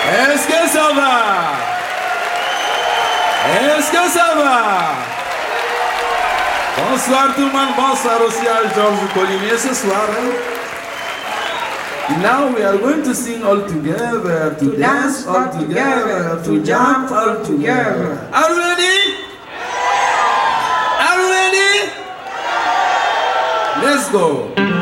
Est-ce que ça va? Est-ce que ça va? Bonsoir tout le monde, bonsoir aussi à Georges Collinet ce soir. Now we are going to sing all together, to dance all together, to jump all together. Are you ready? Are you ready? Let's go.